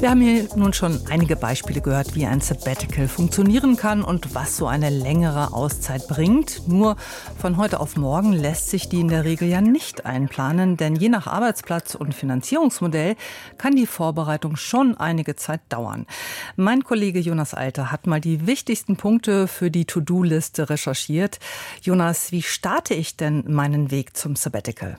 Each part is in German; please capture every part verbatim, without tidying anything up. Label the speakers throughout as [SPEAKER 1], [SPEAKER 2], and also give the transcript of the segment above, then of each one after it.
[SPEAKER 1] Wir haben hier nun schon einige Beispiele gehört, wie ein Sabbatical funktionieren kann und was so eine längere Auszeit bringt. Nur von heute auf morgen lässt sich die in der Regel ja nicht einplanen, denn je nach Arbeitsplatz und Finanzierungsmodell kann die Vorbereitung schon einige Zeit dauern. Mein Kollege Jonas Alter hat mal die wichtigsten Punkte für die To-Do-Liste recherchiert. Jonas, wie starte ich denn meinen Weg zum Sabbatical?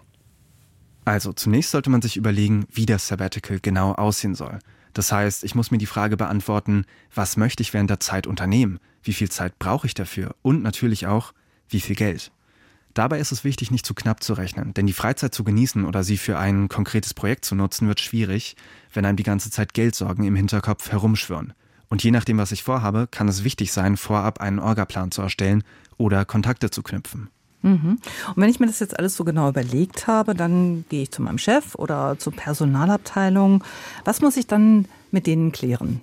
[SPEAKER 2] Also zunächst sollte man sich überlegen, wie das Sabbatical genau aussehen soll. Das heißt, ich muss mir die Frage beantworten, was möchte ich während der Zeit unternehmen? Wie viel Zeit brauche ich dafür? Und natürlich auch, wie viel Geld? Dabei ist es wichtig, nicht zu knapp zu rechnen, denn die Freizeit zu genießen oder sie für ein konkretes Projekt zu nutzen, wird schwierig, wenn einem die ganze Zeit Geldsorgen im Hinterkopf herumschwirren. Und je nachdem, was ich vorhabe, kann es wichtig sein, vorab einen Orgaplan zu erstellen oder Kontakte zu knüpfen.
[SPEAKER 1] Mhm. Und wenn ich mir das jetzt alles so genau überlegt habe, dann gehe ich zu meinem Chef oder zur Personalabteilung. Was muss ich dann mit denen klären?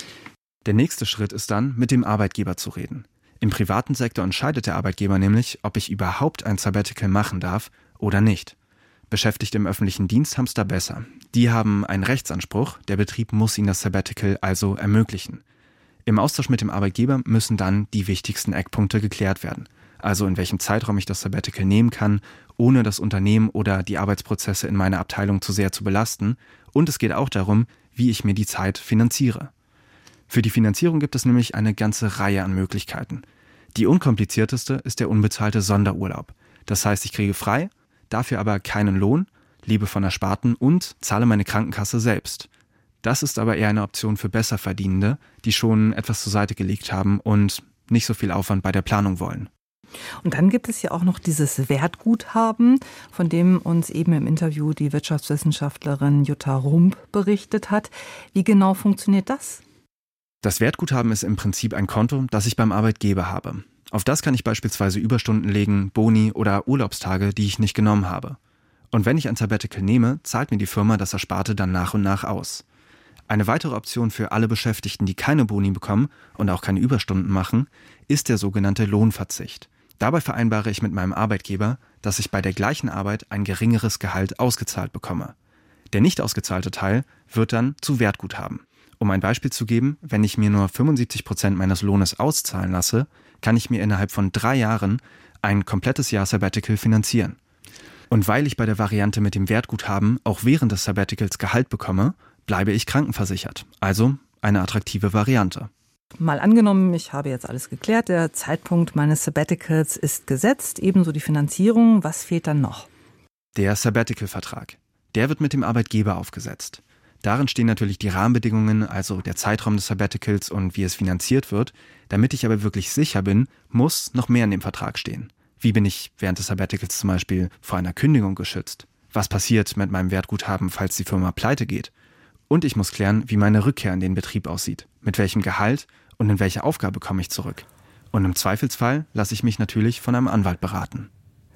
[SPEAKER 2] Der nächste Schritt ist dann, mit dem Arbeitgeber zu reden. Im privaten Sektor entscheidet der Arbeitgeber nämlich, ob ich überhaupt ein Sabbatical machen darf oder nicht. Beschäftigte im öffentlichen Dienst haben es da besser. Die haben einen Rechtsanspruch, der Betrieb muss ihnen das Sabbatical also ermöglichen. Im Austausch mit dem Arbeitgeber müssen dann die wichtigsten Eckpunkte geklärt werden. Also in welchem Zeitraum ich das Sabbatical nehmen kann, ohne das Unternehmen oder die Arbeitsprozesse in meiner Abteilung zu sehr zu belasten. Und es geht auch darum, wie ich mir die Zeit finanziere. Für die Finanzierung gibt es nämlich eine ganze Reihe an Möglichkeiten. Die unkomplizierteste ist der unbezahlte Sonderurlaub. Das heißt, ich kriege frei, dafür aber keinen Lohn, lebe von Ersparten und zahle meine Krankenkasse selbst. Das ist aber eher eine Option für Besserverdienende, die schon etwas zur Seite gelegt haben und nicht so viel Aufwand bei der Planung wollen.
[SPEAKER 1] Und dann gibt es ja auch noch dieses Wertguthaben, von dem uns eben im Interview die Wirtschaftswissenschaftlerin Jutta Rump berichtet hat. Wie genau funktioniert das?
[SPEAKER 2] Das Wertguthaben ist im Prinzip ein Konto, das ich beim Arbeitgeber habe. Auf das kann ich beispielsweise Überstunden legen, Boni oder Urlaubstage, die ich nicht genommen habe. Und wenn ich ein Sabbatical nehme, zahlt mir die Firma das Ersparte dann nach und nach aus. Eine weitere Option für alle Beschäftigten, die keine Boni bekommen und auch keine Überstunden machen, ist der sogenannte Lohnverzicht. Dabei vereinbare ich mit meinem Arbeitgeber, dass ich bei der gleichen Arbeit ein geringeres Gehalt ausgezahlt bekomme. Der nicht ausgezahlte Teil wird dann zu Wertguthaben. Um ein Beispiel zu geben, wenn ich mir nur fünfundsiebzig Prozent meines Lohnes auszahlen lasse, kann ich mir innerhalb von drei Jahren ein komplettes Jahr Sabbatical finanzieren. Und weil ich bei der Variante mit dem Wertguthaben auch während des Sabbaticals Gehalt bekomme, bleibe ich krankenversichert. Also eine attraktive Variante.
[SPEAKER 1] Mal angenommen, ich habe jetzt alles geklärt, der Zeitpunkt meines Sabbaticals ist gesetzt, ebenso die Finanzierung. Was fehlt dann noch?
[SPEAKER 2] Der Sabbatical-Vertrag. Der wird mit dem Arbeitgeber aufgesetzt. Darin stehen natürlich die Rahmenbedingungen, also der Zeitraum des Sabbaticals und wie es finanziert wird. Damit ich aber wirklich sicher bin, muss noch mehr in dem Vertrag stehen. Wie bin ich während des Sabbaticals zum Beispiel vor einer Kündigung geschützt? Was passiert mit meinem Wertguthaben, falls die Firma pleite geht? Und ich muss klären, wie meine Rückkehr in den Betrieb aussieht. Mit welchem Gehalt und in welche Aufgabe komme ich zurück? Und im Zweifelsfall lasse ich mich natürlich von einem Anwalt beraten.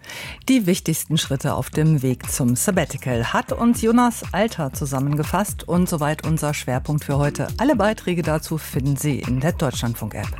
[SPEAKER 1] Die wichtigsten Schritte auf dem Weg zum Sabbatical hat uns Jonas Alter zusammengefasst und soweit unser Schwerpunkt für heute. Alle Beiträge dazu finden Sie in der Deutschlandfunk-App.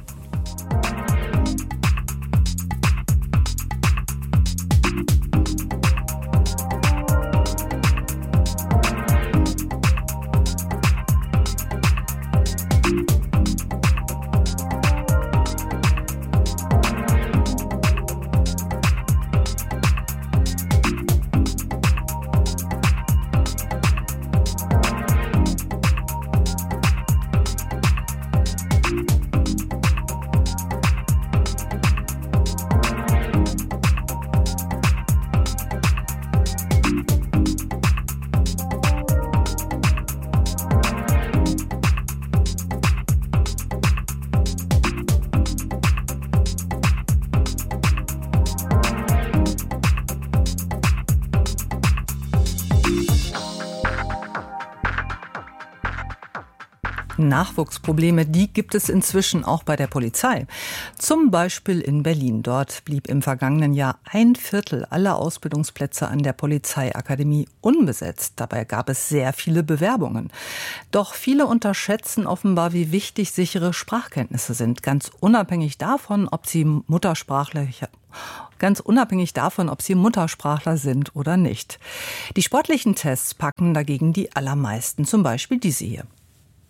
[SPEAKER 1] Nachwuchsprobleme, die gibt es inzwischen auch bei der Polizei. Zum Beispiel in Berlin. Dort blieb im vergangenen Jahr ein Viertel aller Ausbildungsplätze an der Polizeiakademie unbesetzt. Dabei gab es sehr viele Bewerbungen. Doch viele unterschätzen offenbar, wie wichtig sichere Sprachkenntnisse sind. Ganz unabhängig davon, ob sie Muttersprachler Ganz unabhängig davon, ob sie Muttersprachler sind oder nicht. Die sportlichen Tests packen dagegen die allermeisten, zum Beispiel diese hier.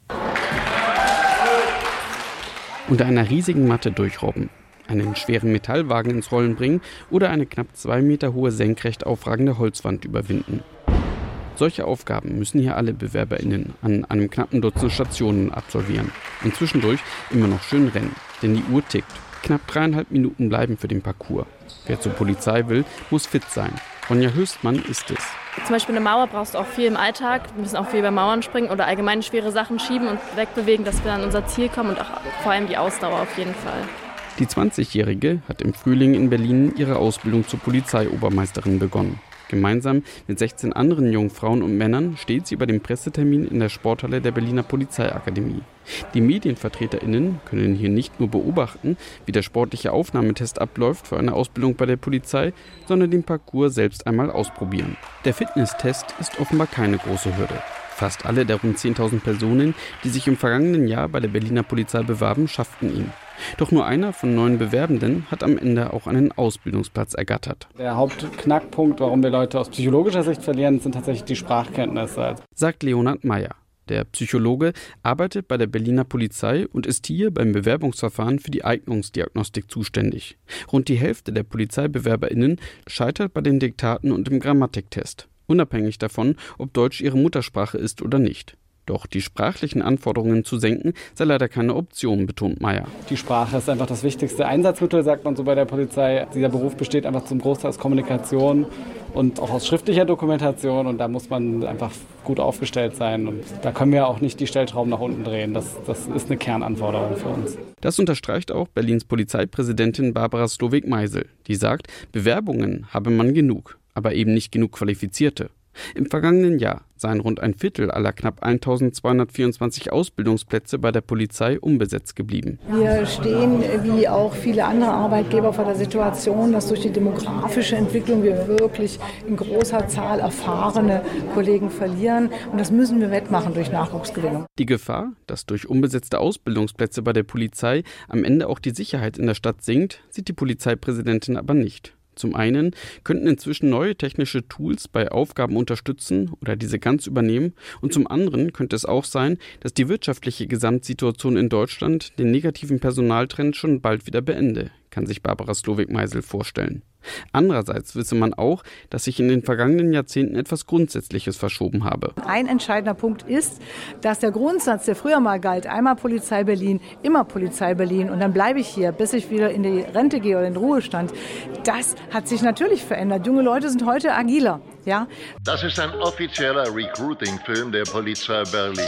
[SPEAKER 3] unter einer riesigen Matte durchrobben, einen schweren Metallwagen ins Rollen bringen oder eine knapp zwei Meter hohe senkrecht aufragende Holzwand überwinden. Solche Aufgaben müssen hier alle BewerberInnen an einem knappen Dutzend Stationen absolvieren und zwischendurch immer noch schön rennen, denn die Uhr tickt. Knapp dreieinhalb Minuten bleiben für den Parcours. Wer zur Polizei will, muss fit sein. Ronja Höchstmann ist es.
[SPEAKER 4] Zum Beispiel eine Mauer brauchst du auch viel im Alltag. Wir müssen auch viel über Mauern springen oder allgemein schwere Sachen schieben und wegbewegen, dass wir an unser Ziel kommen und auch vor allem die Ausdauer auf jeden Fall.
[SPEAKER 3] Die zwanzigjährige hat im Frühling in Berlin ihre Ausbildung zur Polizeiobermeisterin begonnen. Gemeinsam mit sechzehn anderen jungen Frauen und Männern steht sie bei dem Pressetermin in der Sporthalle der Berliner Polizeiakademie. Die MedienvertreterInnen können hier nicht nur beobachten, wie der sportliche Aufnahmetest abläuft für eine Ausbildung bei der Polizei, sondern den Parcours selbst einmal ausprobieren. Der Fitnesstest ist offenbar keine große Hürde. Fast alle der rund zehntausend Personen, die sich im vergangenen Jahr bei der Berliner Polizei bewarben, schafften ihn. Doch nur einer von neun Bewerbenden hat am Ende auch einen Ausbildungsplatz ergattert.
[SPEAKER 5] Der Hauptknackpunkt, warum wir Leute aus psychologischer Sicht verlieren, sind tatsächlich die Sprachkenntnisse.
[SPEAKER 3] Sagt Leonhard Meyer. Der Psychologe arbeitet bei der Berliner Polizei und ist hier beim Bewerbungsverfahren für die Eignungsdiagnostik zuständig. Rund die Hälfte der PolizeibewerberInnen scheitert bei den Diktaten und dem Grammatiktest, unabhängig davon, ob Deutsch ihre Muttersprache ist oder nicht. Doch die sprachlichen Anforderungen zu senken, sei leider keine Option, betont Meyer.
[SPEAKER 5] Die Sprache ist einfach das wichtigste Einsatzmittel, sagt man so bei der Polizei. Dieser Beruf besteht einfach zum Großteil aus Kommunikation und auch aus schriftlicher Dokumentation. Und da muss man einfach gut aufgestellt sein. Und da können wir auch nicht die Stellschrauben nach unten drehen. Das, das ist eine Kernanforderung für uns.
[SPEAKER 3] Das unterstreicht auch Berlins Polizeipräsidentin Barbara Slowik-Meisel. Die sagt, Bewerbungen habe man genug, aber eben nicht genug Qualifizierte. Im vergangenen Jahr seien rund ein Viertel aller knapp eintausendzweihundertvierundzwanzig Ausbildungsplätze bei der Polizei unbesetzt geblieben.
[SPEAKER 6] Wir stehen wie auch viele andere Arbeitgeber vor der Situation, dass durch die demografische Entwicklung wir wirklich in großer Zahl erfahrene Kollegen verlieren. Und das müssen wir wettmachen durch Nachwuchsgewinnung.
[SPEAKER 3] Die Gefahr, dass durch unbesetzte Ausbildungsplätze bei der Polizei am Ende auch die Sicherheit in der Stadt sinkt, sieht die Polizeipräsidentin aber nicht. Zum einen könnten inzwischen neue technische Tools bei Aufgaben unterstützen oder diese ganz übernehmen. Und zum anderen könnte es auch sein, dass die wirtschaftliche Gesamtsituation in Deutschland den negativen Personaltrend schon bald wieder beende, kann sich Barbara Slowik-Meisel vorstellen. Andererseits wisse man auch, dass sich in den vergangenen Jahrzehnten etwas Grundsätzliches verschoben habe.
[SPEAKER 6] Ein entscheidender Punkt ist, dass der Grundsatz, der früher mal galt, einmal Polizei Berlin, immer Polizei Berlin und dann bleibe ich hier, bis ich wieder in die Rente gehe oder in den Ruhestand, das hat sich natürlich verändert. Junge Leute sind heute agiler. Ja?
[SPEAKER 7] Das ist ein offizieller Recruiting-Film der Polizei Berlin.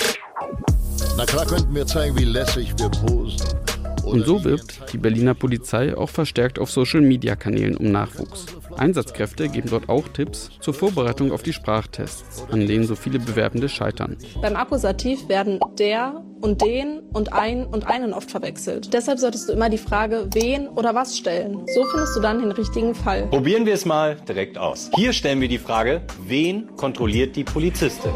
[SPEAKER 7] Na klar könnten wir zeigen, wie lässig wir posen.
[SPEAKER 3] Und so wirbt die Berliner Polizei auch verstärkt auf Social-Media-Kanälen um Nachwuchs. Einsatzkräfte geben dort auch Tipps zur Vorbereitung auf die Sprachtests, an denen so viele Bewerbende scheitern.
[SPEAKER 8] Beim Akkusativ werden der und den und ein und einen oft verwechselt. Deshalb solltest du immer die Frage wen oder was stellen. So findest du dann den richtigen Fall.
[SPEAKER 9] Probieren wir es mal direkt aus. Hier stellen wir die Frage, wen kontrolliert die Polizistin?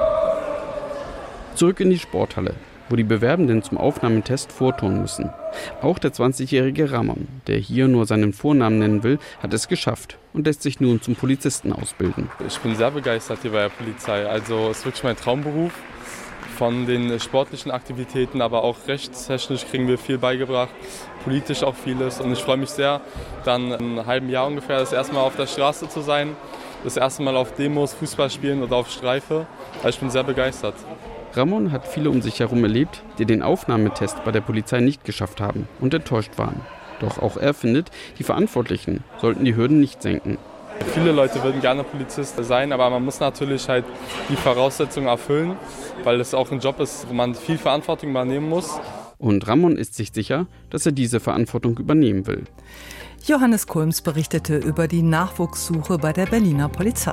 [SPEAKER 3] Zurück in die Sporthalle, wo die Bewerbenden zum Aufnahmetest vortun müssen. Auch der zwanzigjährige Ramon, der hier nur seinen Vornamen nennen will, hat es geschafft und lässt sich nun zum Polizisten ausbilden.
[SPEAKER 10] Ich bin sehr begeistert hier bei der Polizei. Also es ist wirklich mein Traumberuf. Von den sportlichen Aktivitäten, aber auch rechtstechnisch kriegen wir viel beigebracht, politisch auch vieles. Und ich freue mich sehr, dann in einem halben Jahr ungefähr das erste Mal auf der Straße zu sein, das erste Mal auf Demos, Fußball spielen oder auf Streife. Also ich bin sehr begeistert.
[SPEAKER 3] Ramon hat viele um sich herum erlebt, die den Aufnahmetest bei der Polizei nicht geschafft haben und enttäuscht waren. Doch auch er findet, die Verantwortlichen sollten die Hürden nicht senken.
[SPEAKER 10] Viele Leute würden gerne Polizist sein, aber man muss natürlich halt die Voraussetzungen erfüllen, weil es auch ein Job ist, wo man viel Verantwortung übernehmen muss.
[SPEAKER 3] Und Ramon ist sich sicher, dass er diese Verantwortung übernehmen will.
[SPEAKER 1] Johannes Kulms berichtete über die Nachwuchssuche bei der Berliner Polizei.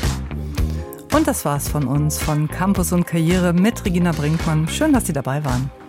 [SPEAKER 1] Und das war's von uns, von Campus und Karriere mit Regina Brinkmann. Schön, dass Sie dabei waren.